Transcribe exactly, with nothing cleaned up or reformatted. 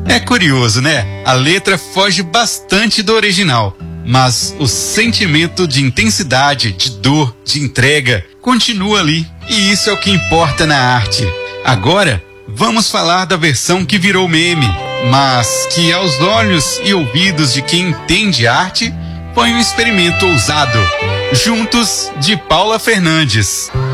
É curioso, né? A letra foge bastante do original, mas o sentimento de intensidade, de dor, de entrega continua ali. E isso é o que importa na arte. Agora, vamos falar da versão que virou meme, mas que aos olhos e ouvidos de quem entende arte, foi um experimento ousado. Juntos, de Paula Fernandes.